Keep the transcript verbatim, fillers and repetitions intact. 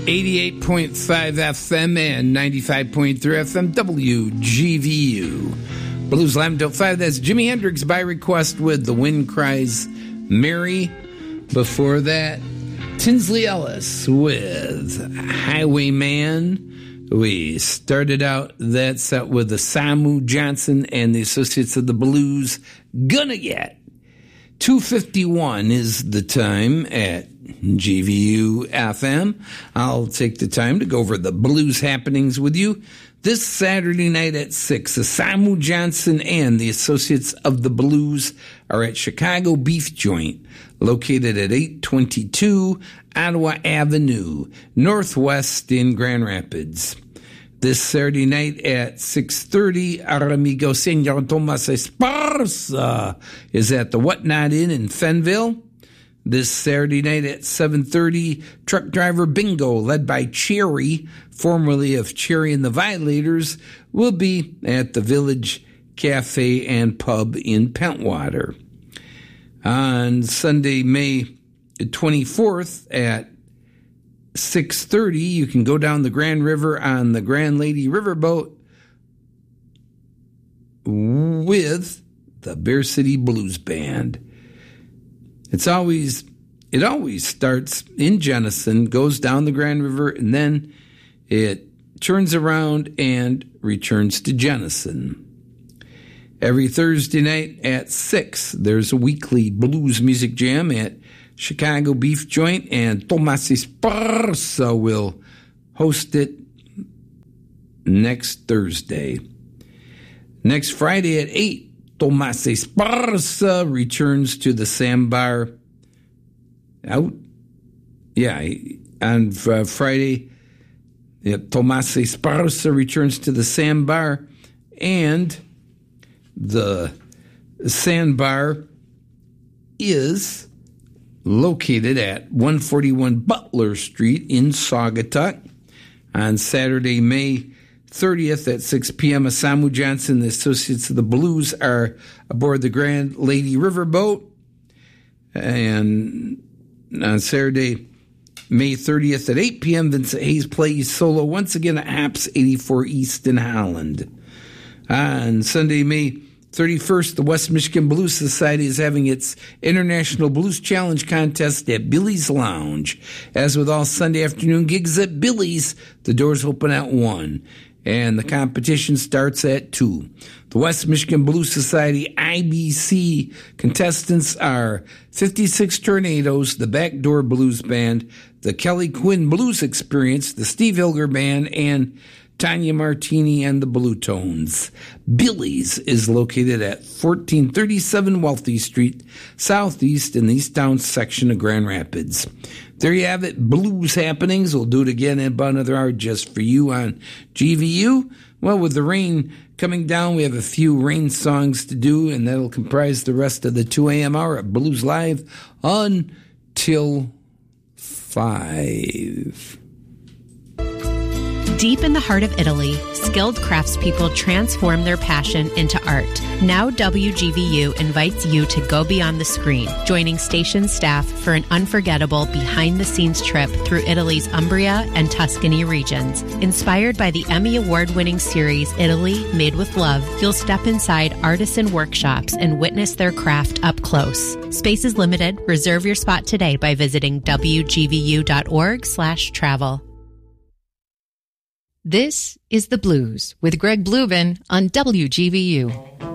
eighty-eight point five F M and ninety-five point three F M W G V U. Blues Live until five. That's Jimi Hendrix by request with The Wind Cries Mary. Before that, Tinsley Ellis with Highwayman. We started out that set with the Samu Johnson and the Associates of the Blues, Gonna Get. two fifty-one is the time at G V U F M. I'll take the time to go over the blues happenings with you. This Saturday night at six, the Samu Johnson and the Associates of the Blues are at Chicago Beef Joint, located at eight twenty-two Ottawa Avenue, Northwest in Grand Rapids. This Saturday night at six thirty, our amigo Senor Tomas Esparza is at the Whatnot Inn in Fenville. This Saturday night at seven thirty, Truck Driver Bingo, led by Cherry, formerly of Cherry and the Violators, will be at the Village Cafe and Pub in Pentwater. On Sunday, May twenty-fourth at six thirty, you can go down the Grand River on the Grand Lady Riverboat with the Bear City Blues Band. It's always, it always starts in Jenison, goes down the Grand River, and then it turns around and returns to Jenison. Every Thursday night at six, there's a weekly blues music jam at Chicago Beef Joint, and Tomas Esparza will host it next Thursday. Next Friday at eight, Tomas Esparza returns to the Sandbar. Out? Yeah, on uh, Friday, yeah, Tomas Esparza returns to the Sandbar, and the Sandbar is located at one forty-one Butler Street in Saugatuck. On Saturday, May thirtieth at six p.m., Samu Johnson and the Associates of the Blues are aboard the Grand Lady Riverboat. And on Saturday, May thirtieth at eight p.m., Vincent Hayes plays solo once again at Haps eighty-four East in Holland. On Sunday, May thirty-first, the West Michigan Blues Society is having its International Blues Challenge contest at Billy's Lounge. As with all Sunday afternoon gigs at Billy's, the doors open at one, and the competition starts at two. The West Michigan Blues Society I B C contestants are fifty-six Tornadoes, the Backdoor Blues Band, the Kelly Quinn Blues Experience, the Steve Hilger Band, and Tanya Martini and the Blue Tones. Billy's is located at fourteen thirty-seven Wealthy Street, southeast in the East Town section of Grand Rapids. There you have it, blues happenings. We'll do it again in about another hour just for you on G V U. Well, with the rain coming down, we have a few rain songs to do, and that'll comprise the rest of the two a.m. hour at Blues Live until five. Deep in the heart of Italy, skilled craftspeople transform their passion into art. Now W G V U invites you to go beyond the screen, joining station staff for an unforgettable behind-the-scenes trip through Italy's Umbria and Tuscany regions. Inspired by the Emmy Award-winning series Italy Made with Love, you'll step inside artisan workshops and witness their craft up close. Space is limited. Reserve your spot today by visiting W G V U dot org slash travel. This is The Blues with Greg Bluevin on W G V U.